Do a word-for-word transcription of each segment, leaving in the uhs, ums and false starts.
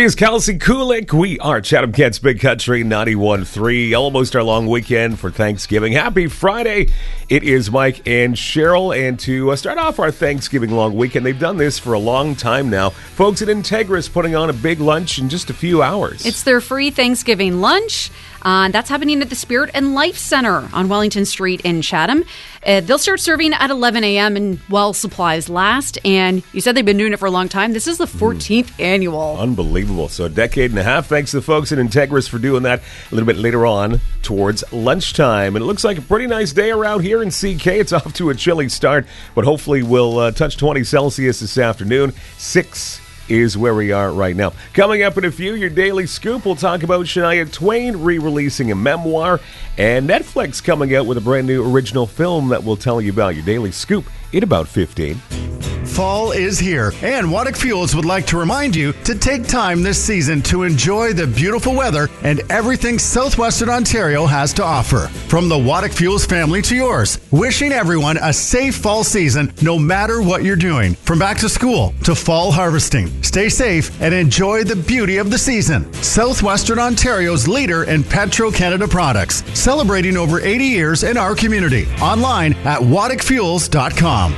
is Kelsey Kulik. We are Chatham Kent's Big Country ninety-one point three. Almost our long weekend for Thanksgiving. Happy Friday. It is Mike and Cheryl. And to uh, start off our Thanksgiving long weekend, they've done this for a long time now. Folks at Integris putting on a big lunch in just a few hours. It's their free Thanksgiving lunch. Uh, that's happening at the Spirit and Life Center on Wellington Street in Chatham. Uh, they'll start serving at eleven a.m. and while supplies last. And you said they've been doing it for a long time. This is the fourteenth mm. annual. Unbelievable. So a decade and a half. Thanks to the folks at Integris for doing that a little bit later on towards lunchtime. And it looks like a pretty nice day around here in C K. It's off to a chilly start, but hopefully we'll uh, touch twenty Celsius this afternoon. Six is where we are right now. Coming up in a few, your Daily Scoop, we'll talk about Shania Twain re-releasing a memoir, and Netflix coming out with a brand new original film that we'll tell you about. Your Daily Scoop in about fifteen. Fall is here, and Waddick Fuels would like to remind you to take time this season to enjoy the beautiful weather and everything Southwestern Ontario has to offer. From the Waddick Fuels family to yours, wishing everyone a safe fall season no matter what you're doing. From back to school to fall harvesting. Stay safe and enjoy the beauty of the season. Southwestern Ontario's leader in Petro-Canada products, celebrating over eighty years in our community. Online at waddick fuels dot com.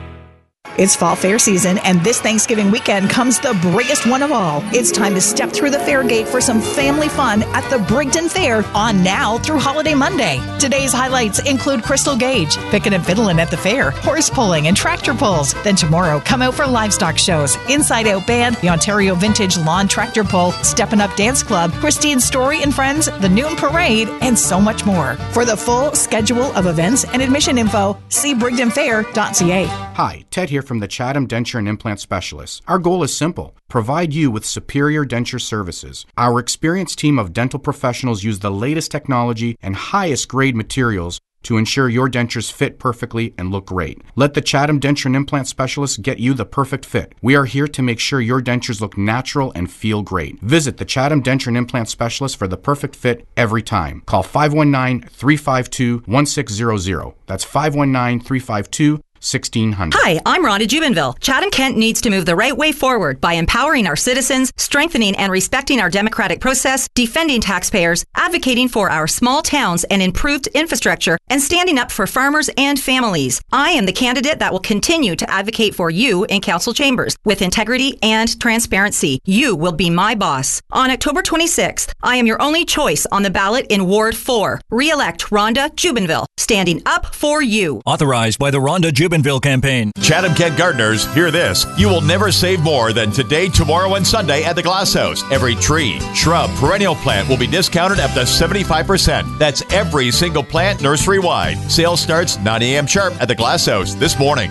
It's fall fair season, and this Thanksgiving weekend comes the biggest one of all. It's time to step through the fair gate for some family fun at the Brigden Fair on now through Holiday Monday. Today's highlights include Crystal Gauge, picking and fiddling at the fair, horse pulling and tractor pulls. Then tomorrow, come out for livestock shows, Inside Out Band, the Ontario Vintage Lawn Tractor Pull, Steppin' Up Dance Club, Christine Story and Friends, the Noon Parade, and so much more. For the full schedule of events and admission info, see brigden fair dot c a. Hi, Ted here from the Chatham Denture and Implant Specialists. Our goal is simple: provide you with superior denture services. Our experienced team of dental professionals use the latest technology and highest grade materials to ensure your dentures fit perfectly and look great. Let the Chatham Denture and Implant Specialists get you the perfect fit. We are here to make sure your dentures look natural and feel great. Visit the Chatham Denture and Implant Specialists for the perfect fit every time. Call five one nine, three five two, one six zero zero. That's five one nine, three five two, sixteen hundred. Hi, I'm Rhonda Jubinville. Chatham Kent needs to move the right way forward by empowering our citizens, strengthening and respecting our democratic process, defending taxpayers, advocating for our small towns and improved infrastructure, and standing up for farmers and families. I am the candidate that will continue to advocate for you in council chambers with integrity and transparency. You will be my boss. On October twenty-sixth, I am your only choice on the ballot in Ward four. Re-elect Rhonda Jubinville, standing up for you. Authorized by the Rhonda Jubinville campaign. Chatham Kent gardeners, hear this. You will never save more than today, tomorrow, and Sunday at the Glass House. Every tree, shrub, perennial plant will be discounted up to seventy-five percent. That's every single plant nursery-wide. Sale starts nine a.m. sharp at the Glass House this morning.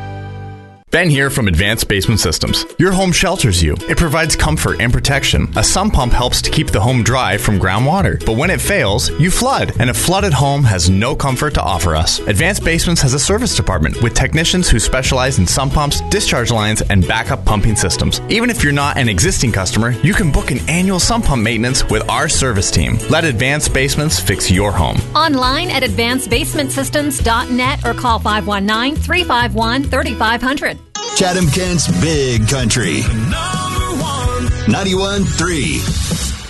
Ben here from Advanced Basement Systems. Your home shelters you. It provides comfort and protection. A sump pump helps to keep the home dry from groundwater. But when it fails, you flood. And a flooded home has no comfort to offer us. Advanced Basements has a service department with technicians who specialize in sump pumps, discharge lines, and backup pumping systems. Even if you're not an existing customer, you can book an annual sump pump maintenance with our service team. Let Advanced Basements fix your home. Online at advanced basement systems dot net or call five one nine, three five one, three five zero zero. Chatham Kent's Big Country. Number one. ninety-one point three.